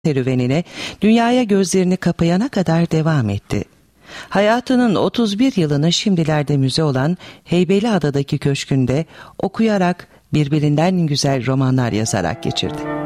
serüvenine dünyaya gözlerini kapayana kadar devam etti. Hayatının 31 yılını şimdilerde müze olan Heybeliada'daki köşkünde okuyarak, birbirinden güzel romanlar yazarak geçirdi.